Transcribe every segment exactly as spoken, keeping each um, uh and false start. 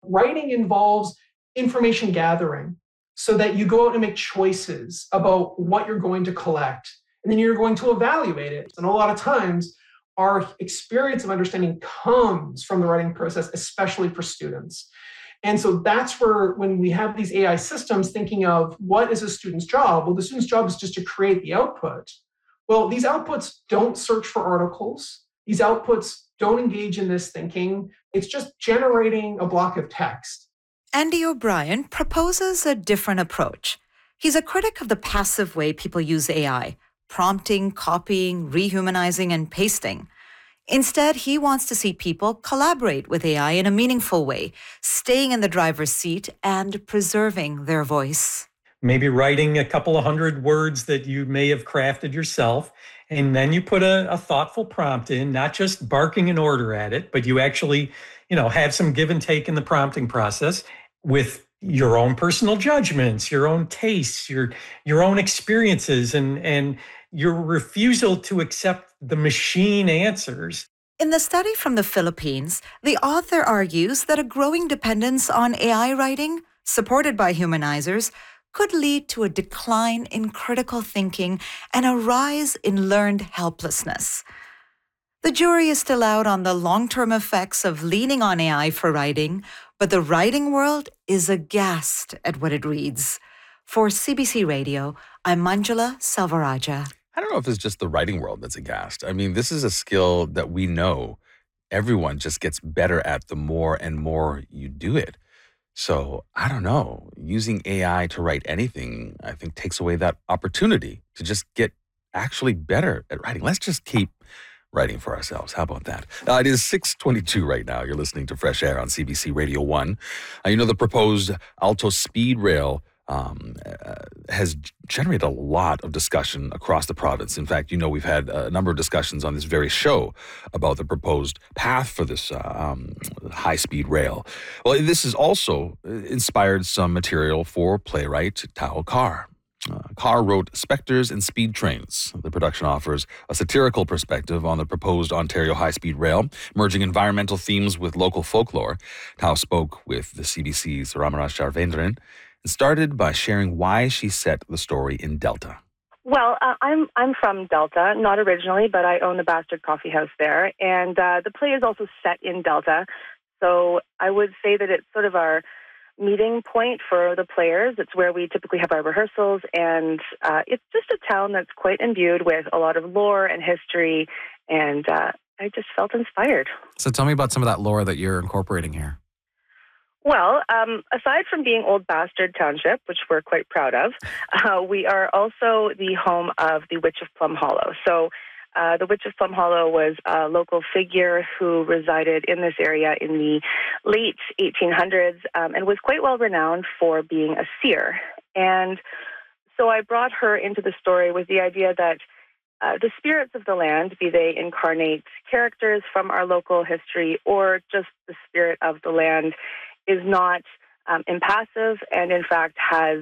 Writing involves information gathering so that you go out and make choices about what you're going to collect, and then you're going to evaluate it. And a lot of times, our experience of understanding comes from the writing process, especially for students. And so that's where, when we have these A I systems thinking of what is a student's job, well, the student's job is just to create the output. Well, these outputs don't search for articles. These outputs don't engage in this thinking. It's just generating a block of text. Andy O'Brien proposes a different approach. He's a critic of the passive way people use A I, prompting, copying, rehumanizing, and pasting. Instead, he wants to see people collaborate with A I in a meaningful way, staying in the driver's seat and preserving their voice. Maybe writing a couple of hundred words that you may have crafted yourself, and then you put a, a thoughtful prompt in, not just barking an order at it, but you actually, you know, have some give and take in the prompting process with your own personal judgments, your own tastes, your your own experiences, and and your refusal to accept the machine answers. In the study from the Philippines, the author argues that a growing dependence on A I writing, supported by humanizers, could lead to a decline in critical thinking and a rise in learned helplessness. The jury is still out on the long-term effects of leaning on A I for writing, but the writing world is aghast at what it reads. For C B C Radio, I'm Manjula Selvarajah. I don't know if it's just the writing world that's aghast. I mean, this is a skill that we know everyone just gets better at the more and more you do it. So I don't know, using A I to write anything, I think takes away that opportunity to just get actually better at writing. Let's just keep writing for ourselves. How about that? Uh, it is six twenty-two right now. You're listening to Fresh Air on C B C Radio one. Uh, you know, the proposed Alto Speed Rail um, uh, has generated a lot of discussion across the province. In fact, you know, we've had a number of discussions on this very show about the proposed path for this uh, um, high-speed rail. Well, this has also inspired some material for playwright Tao Carr. Uh, Carr wrote Spectres and Speed Trains. The production offers a satirical perspective on the proposed Ontario high-speed rail, merging environmental themes with local folklore. Tao spoke with the C B C's Ramaraj Charvendran and started by sharing why she set the story in Delta. Well, uh, I'm I'm from Delta, not originally, but I own the Bastard Coffee House there, and uh, the play is also set in Delta. So I would say that it's sort of our meeting point for the players. It's where we typically have our rehearsals, and uh, it's just a town that's quite imbued with a lot of lore and history, and uh, I just felt inspired. So tell me about some of that lore that you're incorporating here. Well, um, aside from being Old Bastard Township, which we're quite proud of, uh, we are also the home of the Witch of Plum Hollow. So uh, the Witch of Plum Hollow was a local figure who resided in this area in the late eighteen hundreds um, and was quite well renowned for being a seer. And so I brought her into the story with the idea that uh, the spirits of the land, be they incarnate characters from our local history or just the spirit of the land, is not um, impassive and, in fact, has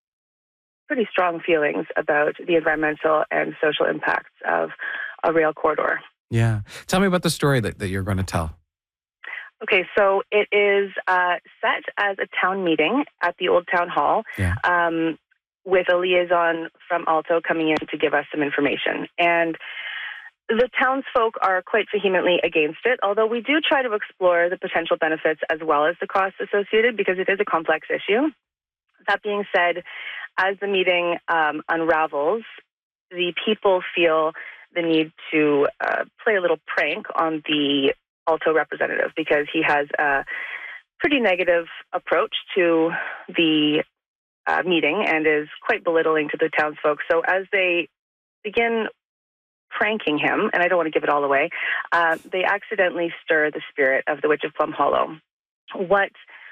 pretty strong feelings about the environmental and social impacts of a rail corridor. Yeah. Tell me about the story that, that you're going to tell. Okay, so it is uh, set as a town meeting at the Old Town Hall Yeah. um, with a liaison from Alto coming in to give us some information. And the townsfolk are quite vehemently against it, although we do try to explore the potential benefits as well as the costs associated because it is a complex issue. That being said, as the meeting um, unravels, the people feel the need to uh, play a little prank on the Alto representative because he has a pretty negative approach to the uh, meeting and is quite belittling to the townsfolk. So as they begin pranking him, and I don't want to give it all away, uh, they accidentally stir the spirit of the Witch of Plum Hollow. What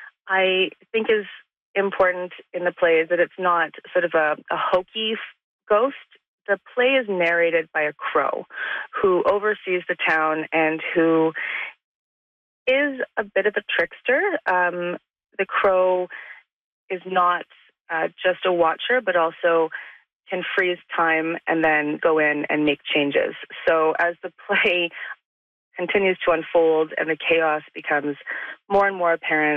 I think is important in the play is that it's not sort of a, a hokey ghost. The play is narrated by a crow who oversees the town and who is a bit of a trickster. Um, the crow is not uh, just a watcher, but also can freeze time and then go in and make changes. So as the play continues to unfold and the chaos becomes more and more apparent,